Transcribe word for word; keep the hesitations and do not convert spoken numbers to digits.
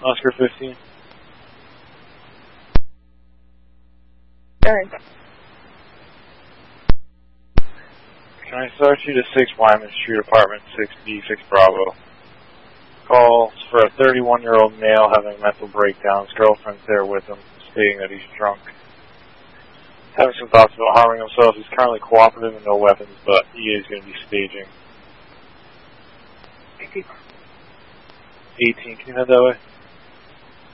Oscar fifteen. Alright. Can I start you to six Wyman Street, apartment six B, six Bravo? Calls for a thirty-one-year-old male having a mental breakdown. His girlfriend's there with him, stating that he's drunk. Having some thoughts about harming himself. He's currently cooperative and no weapons, but he is going to be staging. eighteen, can you head that way?